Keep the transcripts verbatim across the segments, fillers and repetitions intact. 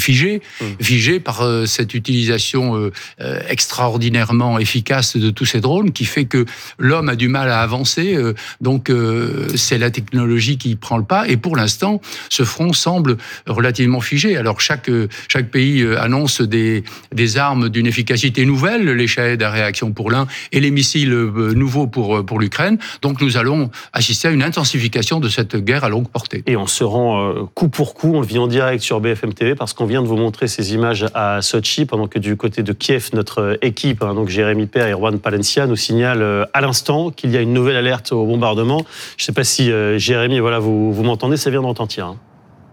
figé, mmh. figé par euh, cette utilisation euh, euh, extraordinairement efficace de tous ces drones qui fait que l'homme a du mal à avancer. Euh, donc euh, c'est la technologie qui prend le pas. Et pour l'instant, ce front semble relativement figé. Alors chaque chaque pays annonce des des armes d'une efficacité nouvelle, les Shahed à réaction pour l'un et les missiles nouveaux pour pour l'Ukraine. Donc nous allons assister à une intensification de cette guerre à longue portée. Et on se rend euh, coup pour coup, on le vit en direct sur B F M T V parce qu'on vient de vous montrer ces images à Sotchi, pendant que du côté de Kiev, notre équipe, hein, donc Jérémy Père et Juan Palencia, nous signale euh, à l'instant qu'il y a une nouvelle alerte au bombardement. Je ne sais pas si euh, Jérémy, voilà, vous, vous m'entendez, ça vient de retentir. Hein.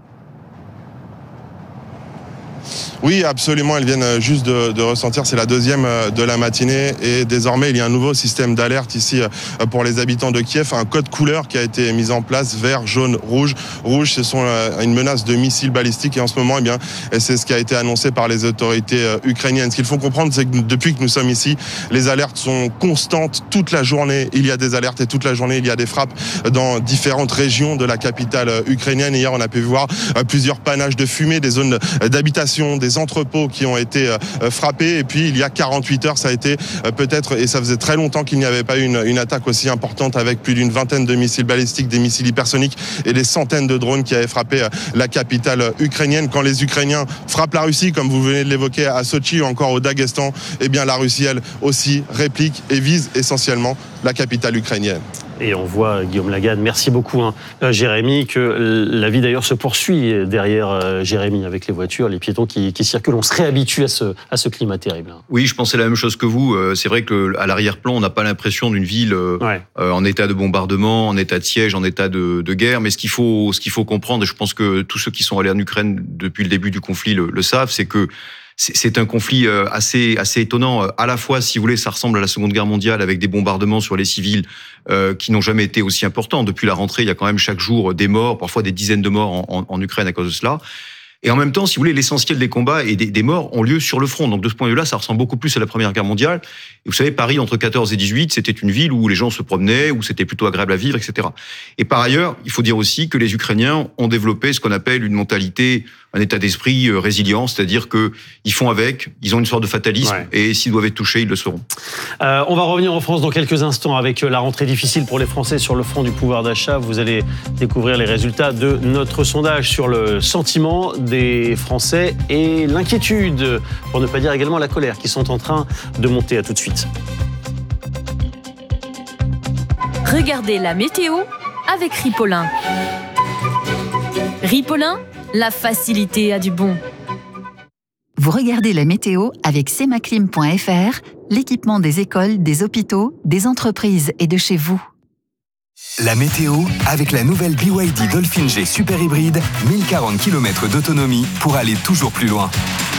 Oui, absolument, elles viennent juste de, de ressentir, c'est la deuxième de la matinée et désormais il y a un nouveau système d'alerte ici pour les habitants de Kiev, un code couleur qui a été mis en place, vert, jaune, rouge. Rouge, ce sont une menace de missiles balistiques et en ce moment, eh bien, c'est ce qui a été annoncé par les autorités ukrainiennes. Ce qu'il faut comprendre, c'est que depuis que nous sommes ici, les alertes sont constantes toute la journée. Il y a des alertes et toute la journée, il y a des frappes dans différentes régions de la capitale ukrainienne. Hier, on a pu voir plusieurs panaches de fumée, des zones d'habitation, des entrepôts qui ont été frappés. Et puis, il y a quarante-huit heures, ça a été peut-être, et ça faisait très longtemps qu'il n'y avait pas eu une, une attaque aussi importante avec plus d'une vingtaine de missiles balistiques, des missiles hypersoniques et des centaines de drones qui avaient frappé la capitale ukrainienne. Quand les Ukrainiens frappent la Russie, comme vous venez de l'évoquer à Sotchi ou encore au Daghestan, eh bien, la Russie, elle aussi, réplique et vise essentiellement la capitale ukrainienne. Et on voit, Guillaume Lagarde, merci beaucoup, hein, Jérémy, que la vie d'ailleurs se poursuit derrière euh, Jérémy avec les voitures, les piétons qui, qui circulent. On se réhabitue à ce, à ce climat terrible. Oui, je pensais la même chose que vous. C'est vrai qu'à l'arrière-plan, on n'a pas l'impression d'une ville euh, ouais. euh, en état de bombardement, en état de siège, en état de, de guerre. Mais ce qu'il faut, ce qu'il faut comprendre, et je pense que tous ceux qui sont allés en Ukraine depuis le début du conflit le, le savent, c'est que c'est un conflit assez assez étonnant. À la fois, si vous voulez, ça ressemble à la Seconde Guerre mondiale avec des bombardements sur les civils euh, qui n'ont jamais été aussi importants. Depuis la rentrée, il y a quand même chaque jour des morts, parfois des dizaines de morts en, en, en Ukraine à cause de cela. Et en même temps, si vous voulez, l'essentiel des combats et des, des morts ont lieu sur le front. Donc de ce point de vue-là, ça ressemble beaucoup plus à la Première Guerre mondiale. Et vous savez, Paris, entre quatorze et dix-huit, c'était une ville où les gens se promenaient, où c'était plutôt agréable à vivre, et cetera. Et par ailleurs, il faut dire aussi que les Ukrainiens ont développé ce qu'on appelle une mentalité, un état d'esprit résilient, c'est-à-dire que ils font avec, ils ont une sorte de fatalisme, ouais. et s'ils doivent être touchés, ils le seront. Euh, on va revenir en France dans quelques instants avec la rentrée difficile pour les Français sur le front du pouvoir d'achat. Vous allez découvrir les résultats de notre sondage sur le sentiment des Français et l'inquiétude, pour ne pas dire également la colère, qui sont en train de monter. À tout de suite. Regardez la météo avec Ripollin. Ripollin, la facilité a du bon. Vous regardez la météo avec semaclim point f r, l'équipement des écoles, des hôpitaux, des entreprises et de chez vous. La météo avec la nouvelle B Y D Dolphin G Super Hybride, mille quarante kilomètres d'autonomie pour aller toujours plus loin.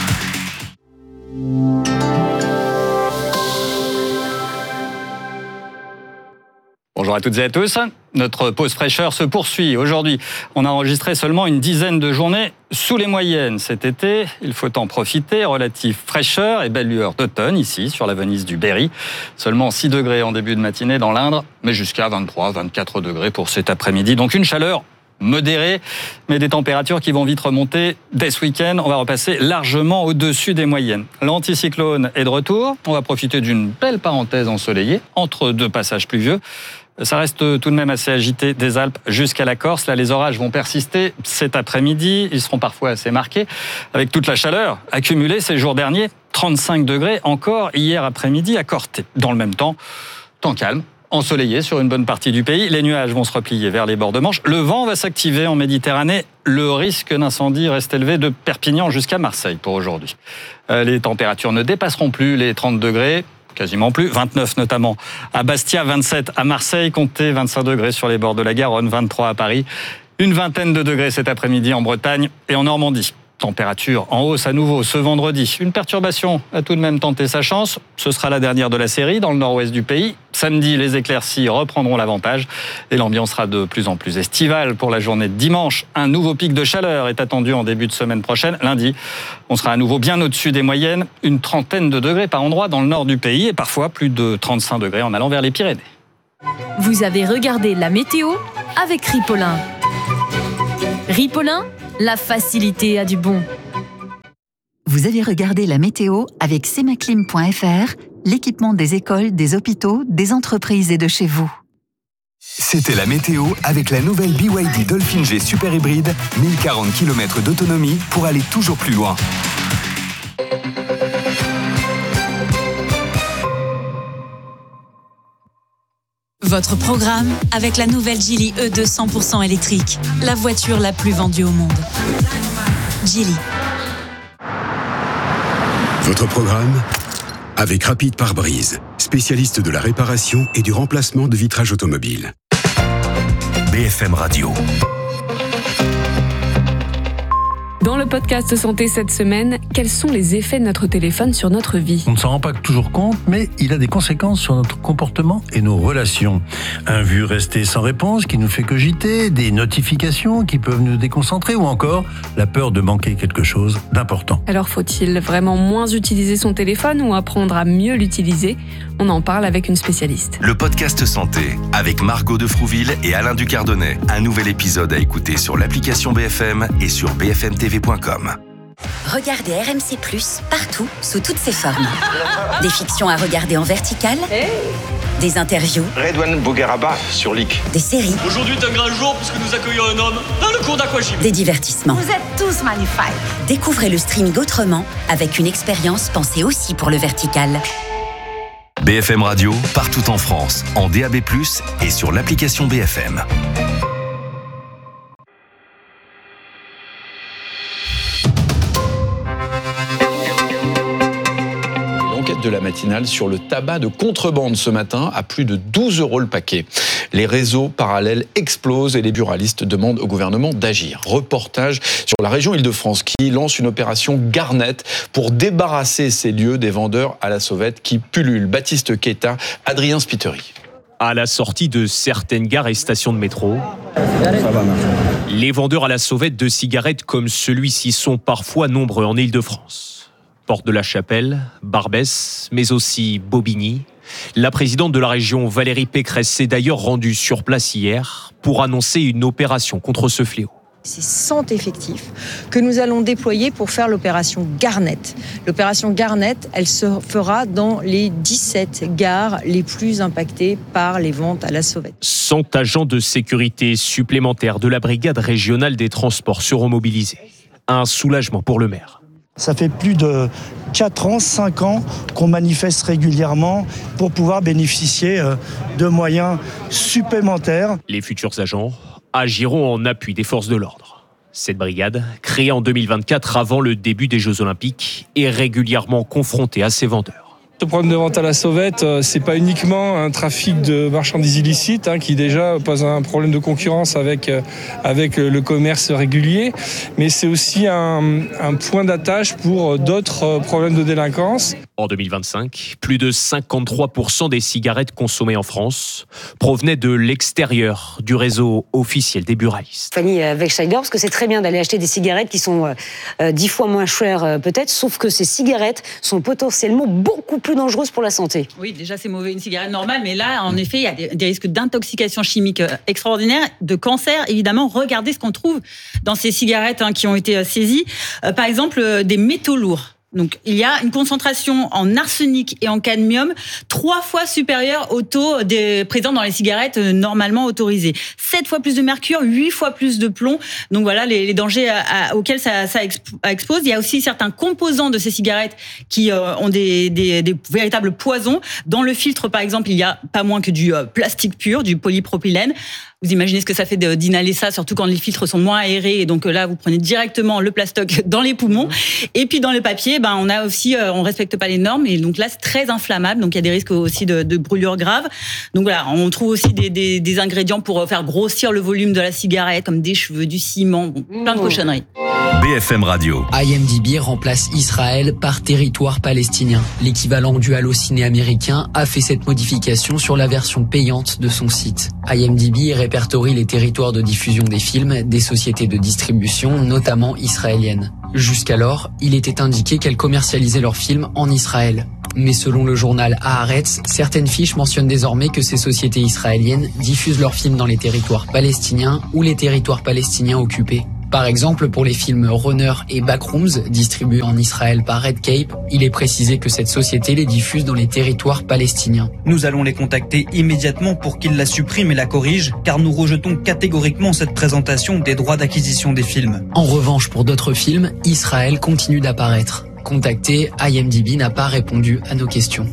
Bonjour à toutes et à tous. Notre pause fraîcheur se poursuit. Aujourd'hui, on a enregistré seulement une dizaine de journées sous les moyennes cet été. Il faut en profiter. Relative fraîcheur et belle lueur d'automne ici, sur la Venise du Berry. Seulement six degrés en début de matinée dans l'Indre, mais jusqu'à vingt-trois, vingt-quatre degrés pour cet après-midi. Donc une chaleur modérée, mais des températures qui vont vite remonter dès ce week-end. On va repasser largement au-dessus des moyennes. L'anticyclone est de retour. On va profiter d'une belle parenthèse ensoleillée entre deux passages pluvieux. Ça reste tout de même assez agité des Alpes jusqu'à la Corse. Là, les orages vont persister cet après-midi. Ils seront parfois assez marqués. Avec toute la chaleur accumulée ces jours derniers, trente-cinq degrés encore hier après-midi à Corté. Dans le même temps, temps calme, ensoleillé sur une bonne partie du pays. Les nuages vont se replier vers les bords de Manche. Le vent va s'activer en Méditerranée. Le risque d'incendie reste élevé de Perpignan jusqu'à Marseille pour aujourd'hui. Les températures ne dépasseront plus les trente degrés. Quasiment plus, vingt-neuf notamment à Bastia, vingt-sept à Marseille, comptez vingt-cinq degrés sur les bords de la Garonne, vingt-trois à Paris, une vingtaine de degrés cet après-midi en Bretagne et en Normandie. Température en hausse à nouveau ce vendredi. Une perturbation a tout de même tenté sa chance. Ce sera la dernière de la série dans le nord-ouest du pays. Samedi, les éclaircies reprendront l'avantage et l'ambiance sera de plus en plus estivale pour la journée de dimanche. Un nouveau pic de chaleur est attendu en début de semaine prochaine. Lundi, on sera à nouveau bien au-dessus des moyennes. Une trentaine de degrés par endroit dans le nord du pays et parfois plus de trente-cinq degrés en allant vers les Pyrénées. Vous avez regardé la météo avec Ripollin. Ripollin, la facilité a du bon. Vous avez regardé la météo avec semaclim point f r, l'équipement des écoles, des hôpitaux, des entreprises et de chez vous. C'était la météo avec la nouvelle B Y D Dolphin G Super Hybride, mille quarante kilomètres d'autonomie pour aller toujours plus loin. Votre programme avec la nouvelle Geely E deux cent pour cent électrique, la voiture la plus vendue au monde. Geely. Votre programme avec Rapide Pare-Brise, spécialiste de la réparation et du remplacement de vitrage automobile. B F M Radio. Dans le podcast Santé cette semaine, quels sont les effets de notre téléphone sur notre vie ? On ne s'en rend pas toujours compte, mais il a des conséquences sur notre comportement et nos relations. Un vu resté sans réponse qui nous fait cogiter, des notifications qui peuvent nous déconcentrer ou encore la peur de manquer quelque chose d'important. Alors faut-il vraiment moins utiliser son téléphone ou apprendre à mieux l'utiliser ? On en parle avec une spécialiste. Le podcast Santé avec Margot de Frouville et Alain Ducardonnet. Un nouvel épisode à écouter sur l'application B F M et sur b f m t v point com. Regardez R M C plus, partout, sous toutes ses formes. Des fictions à regarder en vertical, des interviews, Redouane Bougueraba sur Leak. Des séries. Aujourd'hui est un grand jour puisque nous accueillons un homme dans le cours d'aquagym. Des divertissements. Vous êtes tous magnifiques. Découvrez le streaming autrement, avec une expérience pensée aussi pour le vertical. B F M Radio, partout en France, en D A B plus, et sur l'application B F M. L'enquête de la matinale sur le tabac de contrebande ce matin à plus de douze euros le paquet. Les réseaux parallèles explosent et les buralistes demandent au gouvernement d'agir. Reportage sur la région Île-de-France qui lance une opération Garnet pour débarrasser ces lieux des vendeurs à la sauvette qui pullulent. Baptiste Keita, Adrien Spiteri. À la sortie de certaines gares et stations de métro, les vendeurs à la sauvette de cigarettes comme celui-ci sont parfois nombreux en Île-de-France. Porte de la Chapelle, Barbès, mais aussi Bobigny. La présidente de la région, Valérie Pécresse, s'est d'ailleurs rendue sur place hier pour annoncer une opération contre ce fléau. C'est cent effectifs que nous allons déployer pour faire l'opération Garnet. L'opération Garnet, elle se fera dans les dix-sept gares les plus impactées par les ventes à la sauvette. cent agents de sécurité supplémentaires de la brigade régionale des transports seront mobilisés. Un soulagement pour le maire. Ça fait plus de quatre ans, cinq ans qu'on manifeste régulièrement pour pouvoir bénéficier de moyens supplémentaires. Les futurs agents agiront en appui des forces de l'ordre. Cette brigade, créée en deux mille vingt-quatre avant le début des Jeux Olympiques, est régulièrement confrontée à ces vendeurs. Le problème de vente à la sauvette, c'est pas uniquement un trafic de marchandises illicites hein, qui déjà pose un problème de concurrence avec, avec le commerce régulier, mais c'est aussi un, un point d'attache pour d'autres problèmes de délinquance. En deux mille vingt-cinq, plus de cinquante-trois pour cent des cigarettes consommées en France provenaient de l'extérieur du réseau officiel des buralistes. Fanny Wegscheider, parce que c'est très bien d'aller acheter des cigarettes qui sont euh, dix fois moins chères euh, peut-être, sauf que ces cigarettes sont potentiellement beaucoup plus dangereuses pour la santé. Oui, déjà c'est mauvais une cigarette normale, mais là en effet il y a des, des risques d'intoxication chimique extraordinaires, de cancer évidemment. Regardez ce qu'on trouve dans ces cigarettes hein, qui ont été saisies. Euh, par exemple euh, des métaux lourds. Donc, il y a une concentration en arsenic et en cadmium trois fois supérieure au taux des, présent dans les cigarettes normalement autorisées. Sept fois plus de mercure, huit fois plus de plomb. Donc voilà les, les dangers à, à, auxquels ça, ça expose. Il y a aussi certains composants de ces cigarettes qui euh, ont des, des, des véritables poisons. Dans le filtre, par exemple, il y a pas moins que du euh, plastique pur, du polypropylène. Vous imaginez ce que ça fait d'inhaler ça, surtout quand les filtres sont moins aérés. Et donc là, vous prenez directement le plastoc dans les poumons. Et puis dans le papier, ben on a aussi, euh, on respecte pas les normes. Et donc là, c'est très inflammable. Donc il y a des risques aussi de, de brûlures graves. Donc voilà, on trouve aussi des, des, des ingrédients pour faire grossir le volume de la cigarette, comme des cheveux, du ciment, bon, plein de cochonneries. B F M Radio. I M D B remplace Israël par territoire palestinien. L'équivalent du Allociné américain a fait cette modification sur la version payante de son site. I M D B répertorie les territoires de diffusion des films des sociétés de distribution, notamment israéliennes. Jusqu'alors, il était indiqué qu'elles commercialisaient leurs films en Israël. Mais selon le journal Haaretz, certaines fiches mentionnent désormais que ces sociétés israéliennes diffusent leurs films dans les territoires palestiniens ou les territoires palestiniens occupés. Par exemple, pour les films Runner et Backrooms, distribués en Israël par Red Cape, il est précisé que cette société les diffuse dans les territoires palestiniens. Nous allons les contacter immédiatement pour qu'ils la suppriment et la corrigent, car nous rejetons catégoriquement cette présentation des droits d'acquisition des films. En revanche, pour d'autres films, Israël continue d'apparaître. Contacté, I M D B n'a pas répondu à nos questions.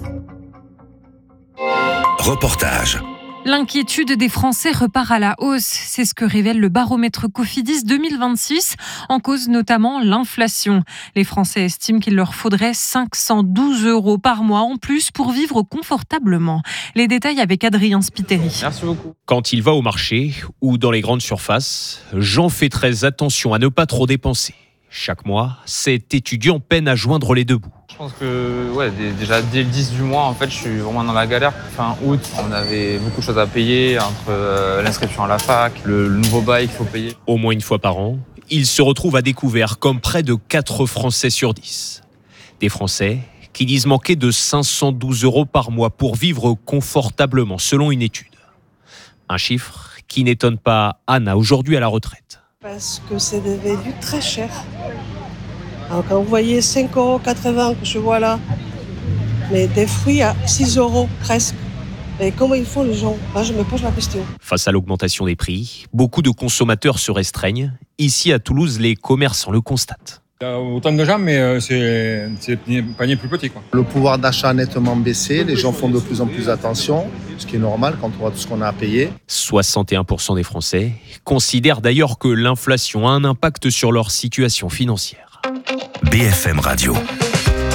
Reportage. L'inquiétude des Français repart à la hausse. C'est ce que révèle le baromètre Cofidis deux mille vingt-six, en cause notamment l'inflation. Les Français estiment qu'il leur faudrait cinq cent douze euros par mois en plus pour vivre confortablement. Les détails avec Adrien Spiteri. Merci beaucoup. Quand il va au marché ou dans les grandes surfaces, Jean fait très attention à ne pas trop dépenser. Chaque mois, cet étudiant peine à joindre les deux bouts. Je pense que ouais, déjà dès le dix du mois, en fait, je suis vraiment dans la galère. Fin août, on avait beaucoup de choses à payer entre euh, l'inscription à la fac, le, le nouveau bail qu'il faut payer. Au moins une fois par an, il se retrouve à découvert comme près de quatre Français sur dix. Des Français qui disent manquer de cinq cent douze euros par mois pour vivre confortablement, selon une étude. Un chiffre qui n'étonne pas Anna, aujourd'hui à la retraite. Parce que c'est devenu très cher. Alors quand vous voyez cinq euros quatre-vingts que je vois là, mais des fruits à six euros presque. Mais comment ils font les gens ? Là, je me pose la question. Face à l'augmentation des prix, beaucoup de consommateurs se restreignent. Ici à Toulouse, les commerçants le constatent. Il y a autant de gens, mais c'est, c'est un panier plus petit, quoi. Le pouvoir d'achat a nettement baissé, les gens font de plus en plus attention, ce qui est normal quand on voit tout ce qu'on a à payer. soixante et un pour cent des Français considèrent d'ailleurs que l'inflation a un impact sur leur situation financière. B F M Radio.